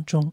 中。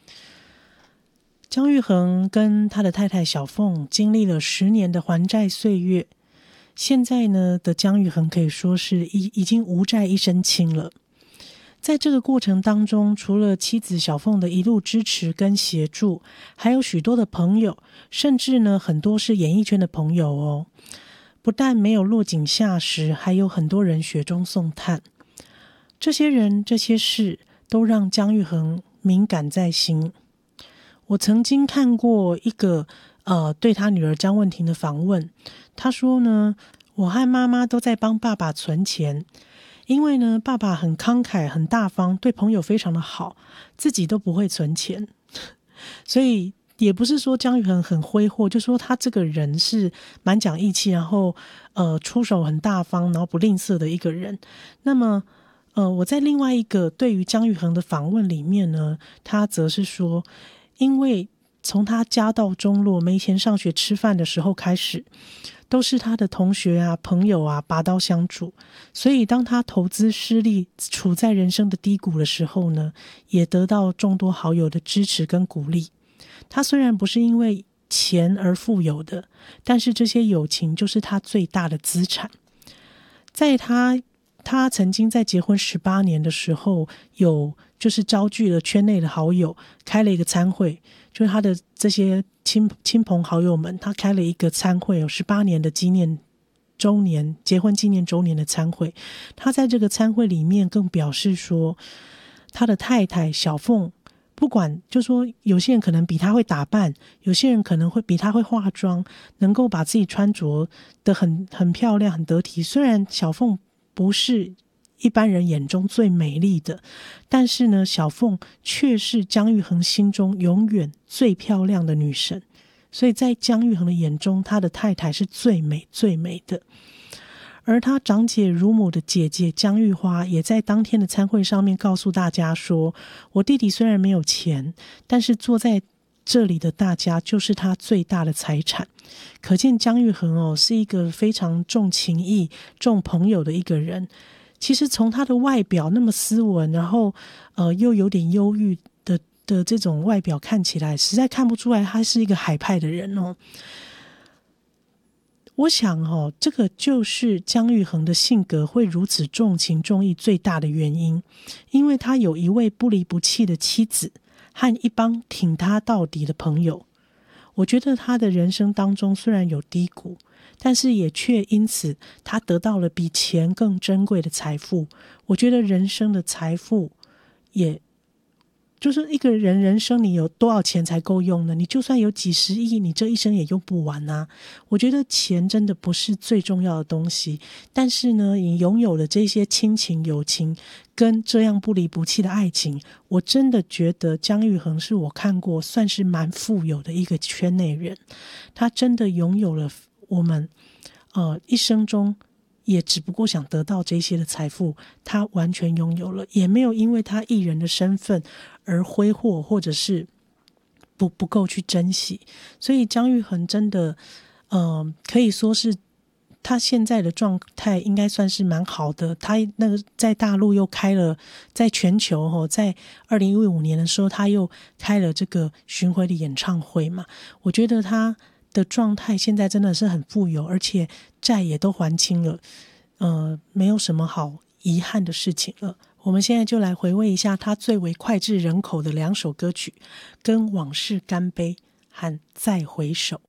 姜育恒跟他的太太小凤经历了10年的还债岁月，现在呢的姜育恒可以说是已经无债一身轻了。在这个过程当中，除了妻子小凤的一路支持跟协助，还有许多的朋友，甚至呢很多是演艺圈的朋友哦。不但没有落井下石，还有很多人雪中送炭。这些人这些事都让姜育恒敏感在心。我曾经看过一个对他女儿姜问婷的访问，他说呢，我和妈妈都在帮爸爸存钱，因为呢爸爸很慷慨很大方，对朋友非常的好，自己都不会存钱。所以也不是说姜育恒很挥霍，就说他这个人是蛮讲义气，然后出手很大方，然后不吝啬的一个人。那么我在另外一个对于姜育恒的访问里面呢，他则是说，因为从他家道中落没钱上学吃饭的时候开始，都是他的同学啊朋友啊拔刀相助，所以当他投资失利处在人生的低谷的时候呢，也得到众多好友的支持跟鼓励。他虽然不是因为钱而富有的，但是这些友情就是他最大的资产。在他曾经在结婚18年的时候，就是召聚了圈内的好友，开了一个餐会，就是他的这些亲朋好友们，他开了一个餐会，有18年的结婚纪念周年的餐会。他在这个餐会里面更表示说，他的太太小凤，不管就说有些人可能比他会打扮，有些人可能会比他会化妆，能够把自己穿着得很漂亮很得体。虽然小凤不是一般人眼中最美丽的，但是呢小凤却是姜育恒心中永远最漂亮的女神。所以在姜育恒的眼中，他的太太是最美最美的。而他长姐如母的姐姐姜玉花也在当天的餐会上面告诉大家说，我弟弟虽然没有钱，但是坐在这里的大家就是他最大的财产。可见姜育恒是一个非常重情义重朋友的一个人。其实从他的外表那么斯文，然后又有点忧郁的这种外表看起来，实在看不出来他是一个海派的人哦。我想这个就是姜育恒的性格会如此重情重义最大的原因，因为他有一位不离不弃的妻子和一帮挺他到底的朋友。我觉得他的人生当中虽然有低谷，但是也却因此他得到了比钱更珍贵的财富。我觉得人生的财富也就是一个人生你有多少钱才够用呢？你就算有几十亿，你这一生也用不完啊。我觉得钱真的不是最重要的东西，但是呢，你拥有了这些亲情友情跟这样不离不弃的爱情，我真的觉得姜育恒是我看过算是蛮富有的一个圈内人。他真的拥有了我们一生中也只不过想得到这些的财富，他完全拥有了，也没有因为他艺人的身份而挥霍，或者是不够去珍惜。所以姜育恒真的可以说是他现在的状态应该算是蛮好的。他那个在大陆又开了，在全球在2015年的时候他又开了这个巡回的演唱会嘛。我觉得他的状态现在真的是很富有，而且债也都还清了，没有什么好遗憾的事情了。我们现在就来回味一下他最为脍炙人口的2首歌曲，跟往事干杯和再回首。